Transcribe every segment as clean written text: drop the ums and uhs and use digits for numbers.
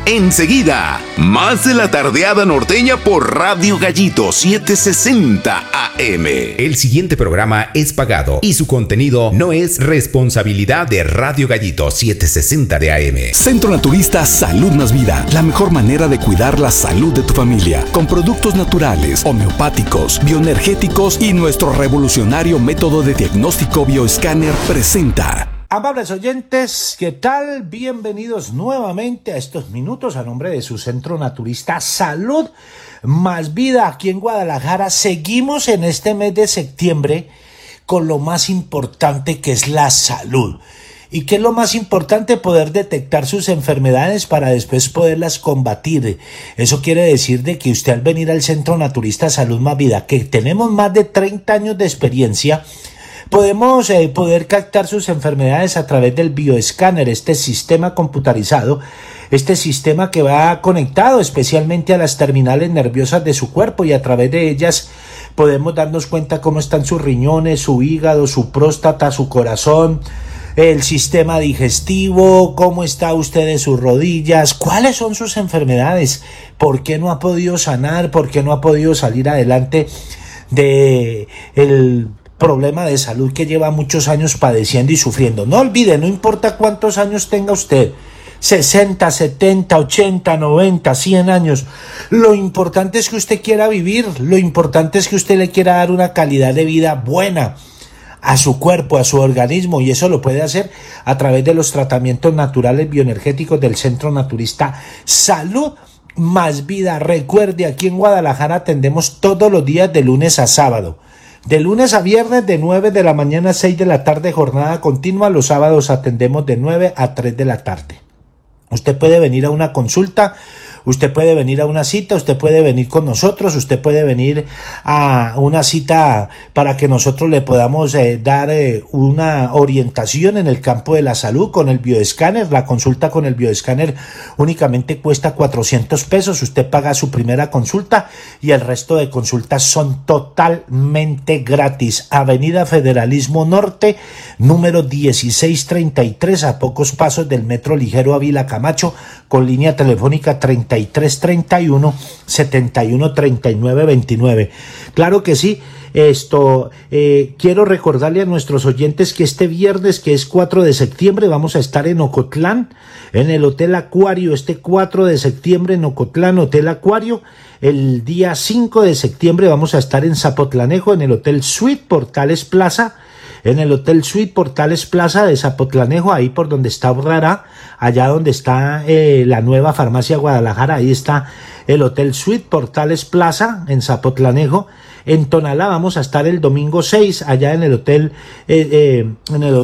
Enseguida, más de la tardeada norteña por Radio Gallito 760 AM. El siguiente programa es pagado y su contenido no es responsabilidad de Radio Gallito 760 de AM. Centro Naturista Salud Más Vida, la mejor manera de cuidar la salud de tu familia, con productos naturales, homeopáticos, bioenergéticos y nuestro revolucionario método de diagnóstico bioescáner presenta. Amables oyentes, ¿qué tal? Bienvenidos nuevamente a estos minutos a nombre de su Centro Naturista Salud Más Vida aquí en Guadalajara. Seguimos en este mes de septiembre con lo más importante, que es la salud. ¿Y qué es lo más importante? Poder detectar sus enfermedades para después poderlas combatir. Eso quiere decir de que usted, al venir al Centro Naturista Salud Más Vida, que tenemos más de 30 años de experiencia, podemos poder captar sus enfermedades a través del bioescáner, este sistema computarizado, este sistema que va conectado especialmente a las terminales nerviosas de su cuerpo, y a través de ellas podemos darnos cuenta cómo están sus riñones, su hígado, su próstata, su corazón, el sistema digestivo, cómo está usted de sus rodillas, cuáles son sus enfermedades, por qué no ha podido sanar, por qué no ha podido salir adelante de el problema de salud que lleva muchos años padeciendo y sufriendo. No olvide, no importa cuántos años tenga usted, 60, 70, 80, 90, 100 años, lo importante es que usted quiera vivir, lo importante es que usted le quiera dar una calidad de vida buena a su cuerpo, a su organismo, y eso lo puede hacer a través de los tratamientos naturales bioenergéticos del Centro Naturista Salud Más Vida. Recuerde, aquí en Guadalajara atendemos todos los días de lunes a sábado. De lunes a viernes de 9 de la mañana a 6 de la tarde, jornada continua. Los sábados atendemos de 9 a 3 de la tarde. Usted puede venir a una consulta, usted puede venir a una cita, usted puede venir con nosotros, usted puede venir a una cita para que nosotros le podamos dar una orientación en el campo de la salud con el bioescáner. La consulta con el bioescáner únicamente cuesta 400 pesos. Usted paga su primera consulta y el resto de consultas son totalmente gratis. Avenida Federalismo Norte, número 1633, a pocos pasos del Metro Ligero Ávila Camacho, con línea telefónica 3331 71 39 29. Claro que sí. Quiero recordarle a nuestros oyentes que este viernes, que es 4 de septiembre, vamos a estar en Ocotlán, en el Hotel Acuario. Este 4 de septiembre en Ocotlán, Hotel Acuario. El día 5 de septiembre vamos a estar en Zapotlanejo, en el Hotel Suite Portales Plaza. En el Hotel Suite Portales Plaza de Zapotlanejo, ahí por donde está Urrara, allá donde está la nueva farmacia Guadalajara, ahí está el Hotel Suite Portales Plaza en Zapotlanejo. En Tonalá vamos a estar el domingo 6, allá en el hotel, en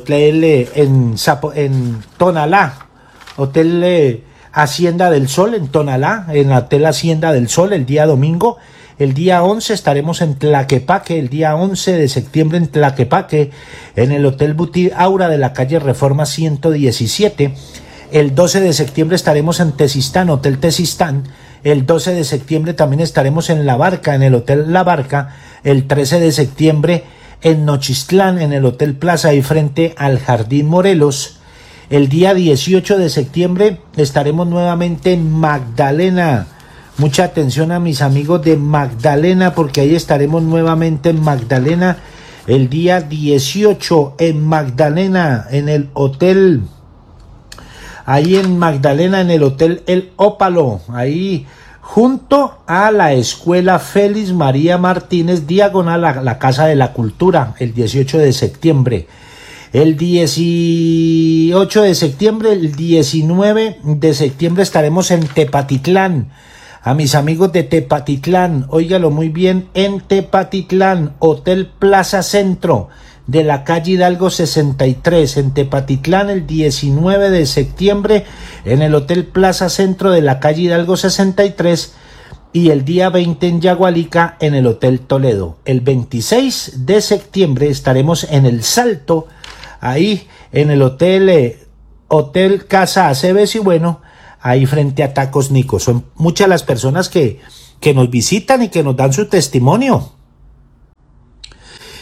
Tonalá, Hotel Hacienda del Sol, en Tonalá, en el Hotel Hacienda del Sol, el día domingo. El día 11 estaremos en Tlaquepaque, el día 11 de septiembre en Tlaquepaque, en el Hotel Buti Aura de la calle Reforma 117. El 12 de septiembre estaremos en Tezistán, Hotel Tezistán. El 12 de septiembre también estaremos en La Barca, en el Hotel La Barca. El 13 de septiembre en Nochistlán, en el Hotel Plaza, ahí frente al Jardín Morelos. El día 18 de septiembre estaremos nuevamente en Magdalena. Mucha atención a mis amigos de Magdalena, porque ahí estaremos nuevamente en Magdalena el día 18 en Magdalena, en el hotel, ahí en Magdalena, en el Hotel El Ópalo, ahí junto a la Escuela Félix María Martínez, diagonal a la Casa de la Cultura, el 18 de septiembre. El 18 de septiembre, el 19 de septiembre estaremos en Tepatitlán. A mis amigos de Tepatitlán, óigalo muy bien, en Tepatitlán, Hotel Plaza Centro, de la calle Hidalgo 63, en Tepatitlán, el 19 de septiembre, en el Hotel Plaza Centro de la calle Hidalgo 63, y el día 20 en Yagualica, en el Hotel Toledo. El 26 de septiembre estaremos en El Salto, ahí en el Hotel Casa Aceves y bueno, ahí frente a Tacos Nico. Son muchas las personas que nos visitan y que nos dan su testimonio.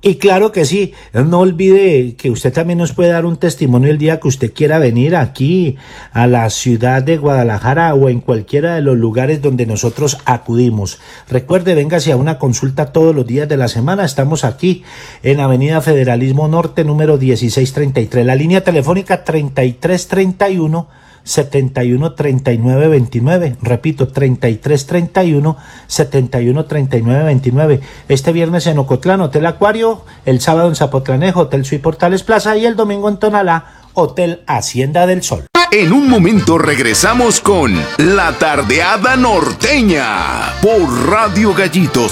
Y claro que sí, no olvide que usted también nos puede dar un testimonio el día que usted quiera venir aquí a la ciudad de Guadalajara o en cualquiera de los lugares donde nosotros acudimos. Recuerde, véngase a una consulta todos los días de la semana. Estamos aquí en Avenida Federalismo Norte, número 1633. La línea telefónica 3331-713929. Repito, 3331-713929. Este viernes en Ocotlán, Hotel Acuario. El sábado en Zapotlanejo, Hotel Suite Portales Plaza. Y el domingo en Tonalá, Hotel Hacienda del Sol. En un momento regresamos con La Tardeada Norteña por Radio Gallito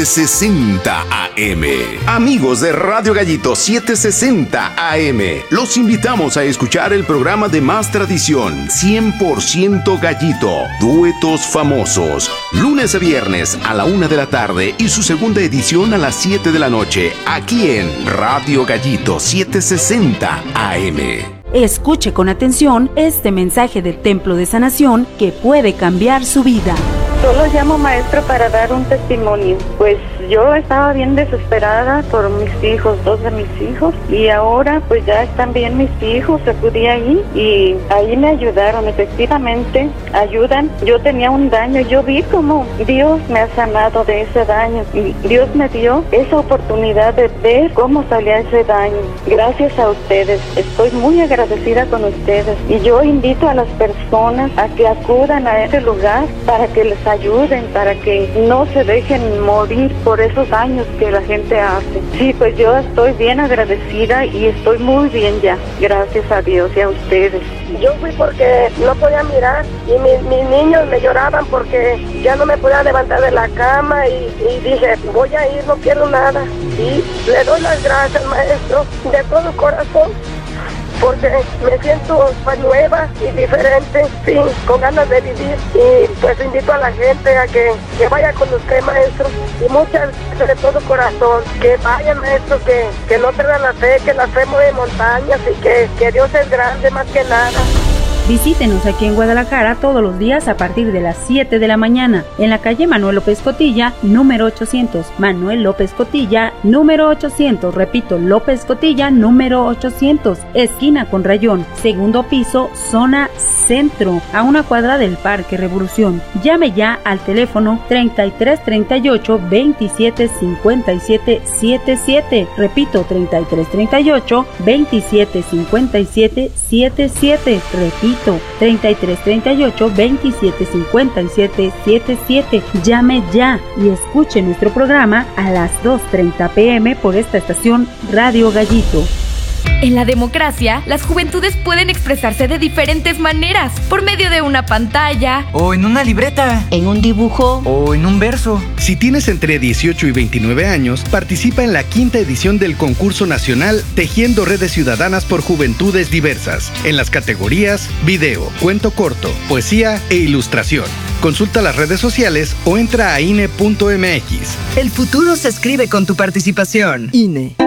760 AM. Amigos de Radio Gallito 760 AM, los invitamos a escuchar el programa de más tradición, 100% Gallito, duetos famosos, lunes a viernes a la 1 de la tarde y su segunda edición a las 7 de la noche, aquí en Radio Gallito 760 AM. Escuche con atención este mensaje del Templo de Sanación que puede cambiar su vida. Solo llamo, maestro, para dar un testimonio. Pues yo estaba bien desesperada por mis hijos, 2 de mis hijos, y ahora pues ya están bien mis hijos. Acudí ahí y ahí me ayudaron, efectivamente ayudan. Yo tenía un daño, yo vi cómo Dios me ha sanado de ese daño y Dios me dio esa oportunidad de ver cómo salía ese daño. Gracias a ustedes, estoy muy agradecida con ustedes y yo invito a las personas a que acudan a ese lugar para que les ayuden, para que no se dejen morir por esos daños que la gente hace. Sí, pues yo estoy bien agradecida y estoy muy bien ya, gracias a Dios y a ustedes. Yo fui porque no podía mirar y mis niños me lloraban porque ya no me podía levantar de la cama y dije, voy a ir, no quiero nada. Y le doy las gracias, maestro, de todo corazón, porque me siento más nueva y diferente, sí, con ganas de vivir. Y pues invito a la gente a que vaya con usted, maestro, y muchas gracias de todo corazón, que vayan, maestro, que no pierdan la fe, que la fe mueve montañas y que Dios es grande más que nada. Visítenos aquí en Guadalajara todos los días a partir de las 7 de la mañana, en la calle Manuel López Cotilla, número 800. Manuel López Cotilla, número 800. Repito, López Cotilla, número 800. Esquina con Rayón, segundo piso, zona centro, a una cuadra del Parque Revolución. Llame ya al teléfono 3338 27 57 77. Repito, 3338 27 57 77. Repito, 3338 27 57 77. Llame ya y escuche nuestro programa a las 2:30 p.m. por esta estación Radio Gallito. En la democracia, las juventudes pueden expresarse de diferentes maneras, por medio de una pantalla, o en una libreta, en un dibujo, o en un verso. Si tienes entre 18 y 29 años, participa en la 5ª edición del concurso nacional Tejiendo Redes Ciudadanas por Juventudes Diversas, en las categorías video, cuento corto, poesía e ilustración. Consulta las redes sociales o entra a INE.mx. El futuro se escribe con tu participación. INE.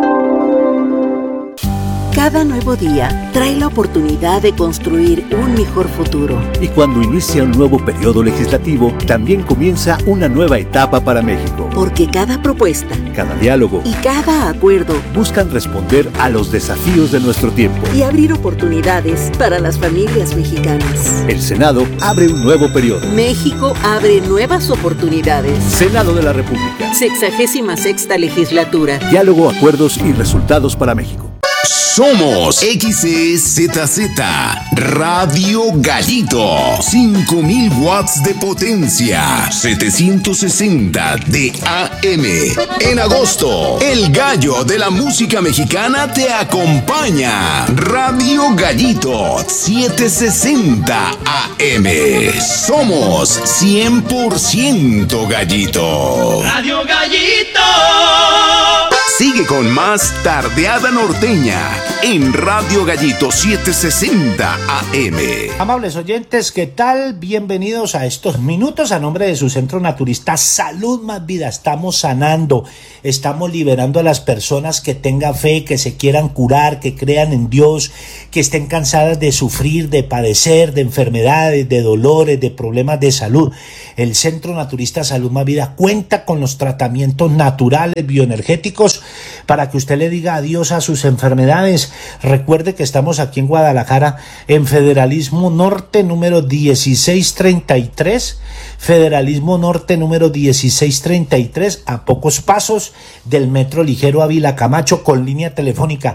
Cada nuevo día trae la oportunidad de construir un mejor futuro. Y cuando inicia un nuevo periodo legislativo, también comienza una nueva etapa para México. Porque cada propuesta, cada diálogo y cada acuerdo buscan responder a los desafíos de nuestro tiempo y abrir oportunidades para las familias mexicanas. El Senado abre un nuevo periodo. México abre nuevas oportunidades. Senado de la República. 66ª legislatura. Diálogo, acuerdos y resultados para México. Somos XEZZ Radio Gallito, 5000 watts de potencia, 760 de AM. En agosto, el gallo de la música mexicana te acompaña. Radio Gallito 760 AM. Somos 100% Gallito. Radio Gallito. Sigue con más Tardeada Norteña en Radio Gallito 760 AM. Amables oyentes, ¿qué tal? Bienvenidos a estos minutos a nombre de su centro naturista Salud Más Vida. Estamos sanando, estamos liberando a las personas que tengan fe, que se quieran curar, que crean en Dios, que estén cansadas de sufrir, de padecer, de enfermedades, de dolores, de problemas de salud. El Centro Naturista Salud Más Vida cuenta con los tratamientos naturales, bioenergéticos para que usted le diga adiós a sus enfermedades. Recuerde que estamos aquí en Guadalajara, en Federalismo Norte número 1633, Federalismo Norte número 1633, a pocos pasos del Metro Ligero Ávila Camacho, con línea telefónica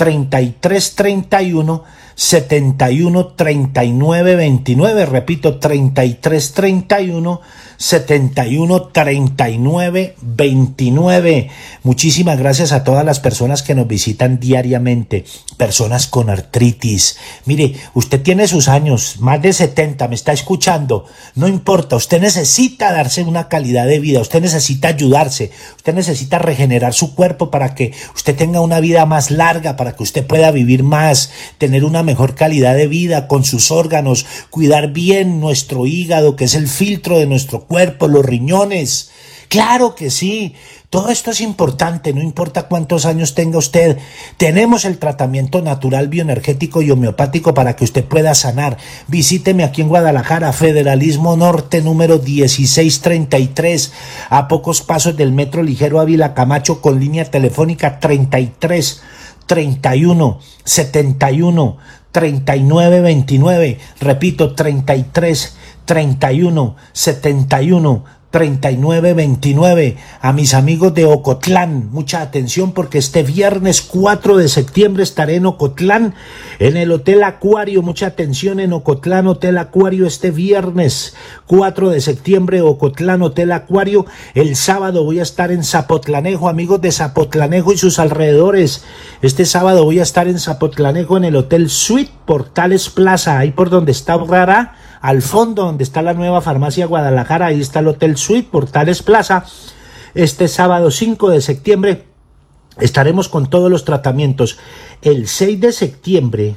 3331 71 39 29, repito, 3331 71 39 29. Muchísimas gracias a todas las personas que nos visitan diariamente, personas con artritis. Mire, usted tiene sus años, más de 70, me está escuchando, no importa, usted necesita darse una calidad de vida, usted necesita ayudarse, usted necesita regenerar su cuerpo para que usted tenga una vida más larga, para que usted pueda vivir más, tener una mejor calidad de vida con sus órganos, cuidar bien nuestro hígado, que es el filtro de nuestro cuerpo, los riñones. Claro que sí, todo esto es importante, no importa cuántos años tenga usted. Tenemos el tratamiento natural, bioenergético y homeopático para que usted pueda sanar. Visíteme aquí en Guadalajara, Federalismo Norte número 1633, a pocos pasos del Metro Ligero Ávila Camacho, con línea telefónica 33 31 71 39 29, repito, 33 31 71 39 29. A mis amigos de Ocotlán, mucha atención, porque este viernes 4 de septiembre estaré en Ocotlán, en el Hotel Acuario. Mucha atención, en Ocotlán, Hotel Acuario, este viernes 4 de septiembre, Ocotlán, Hotel Acuario. El sábado voy a estar en Zapotlanejo, amigos de Zapotlanejo y sus alrededores. Este sábado voy a estar en Zapotlanejo, en el Hotel Suite Portales Plaza, ahí por donde está Urrara, al fondo donde está la nueva farmacia Guadalajara, ahí está el Hotel Suite Portales Plaza. Este sábado 5 de septiembre estaremos con todos los tratamientos. El 6 de septiembre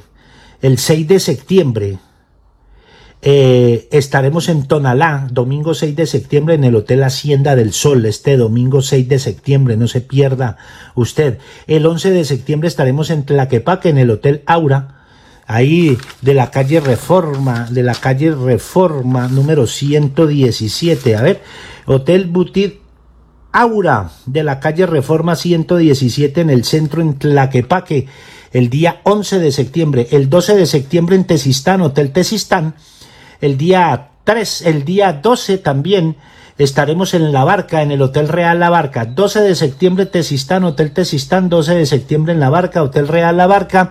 estaremos en Tonalá, domingo 6 de septiembre en el Hotel Hacienda del Sol, este domingo 6 de septiembre, no se pierda usted. El 11 de septiembre estaremos en Tlaquepaque, en el Hotel Aura, ahí de la calle Reforma número 117, a ver, Hotel Boutique Aura, de la calle Reforma 117 en el centro, en Tlaquepaque, el día 11 de septiembre, el 12 de septiembre en Tezistán, Hotel Tezistán, el día 12 también estaremos en La Barca, en el Hotel Real La Barca, 12 de septiembre Tezistán, Hotel Tezistán, 12 de septiembre en La Barca, Hotel Real La Barca.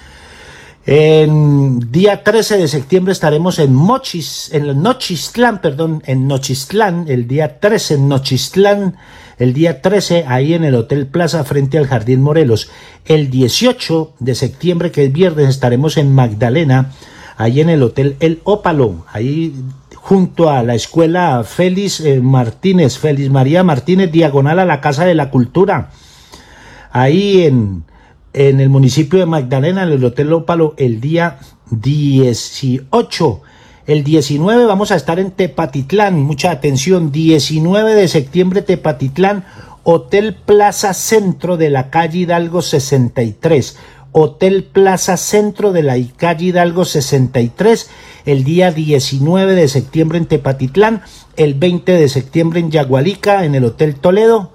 En día 13 de septiembre estaremos en Nochistlán, el día 13 en Nochistlán, el día 13 ahí en el Hotel Plaza frente al Jardín Morelos. El 18 de septiembre, que es viernes, estaremos en Magdalena, ahí en el Hotel El Ópalo, ahí junto a la escuela Félix María Martínez, diagonal a la Casa de la Cultura, ahí en el municipio de Magdalena, en el Hotel Ópalo, el día 18. El 19 vamos a estar en Tepatitlán, mucha atención, 19 de septiembre Tepatitlán, Hotel Plaza Centro de la calle Hidalgo 63. Hotel Plaza Centro de la calle Hidalgo 63, el día 19 de septiembre en Tepatitlán, el 20 de septiembre en Yagualica, en el Hotel Toledo,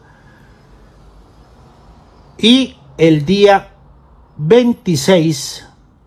y el día 26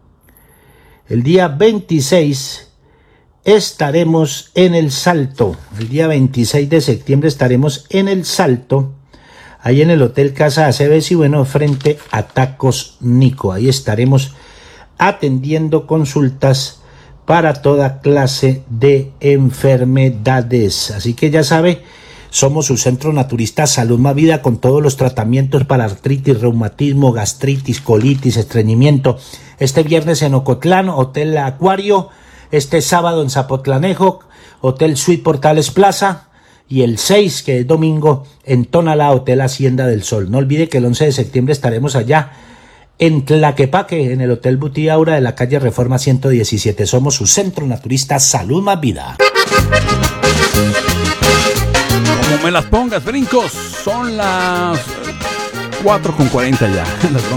estaremos en El Salto. El día 26 de septiembre estaremos en El Salto, ahí en el Hotel Casa Aceves y bueno, frente a Tacos Nico. Ahí estaremos atendiendo consultas para toda clase de enfermedades. Así que ya sabe, somos su centro naturista Salud Más Vida, con todos los tratamientos para artritis, reumatismo, gastritis, colitis, estreñimiento. Este viernes en Ocotlán, Hotel Acuario. Este sábado en Zapotlanejo, Hotel Suite Portales Plaza. Y el 6, que es domingo, en Tonalá, Hotel Hacienda del Sol. No olvide que el 11 de septiembre estaremos allá en Tlaquepaque, en el Hotel Boutique Aura de la calle Reforma 117. Somos su centro naturista Salud Más Vida. Como me las pongas, brincos, son las 4:40 ya.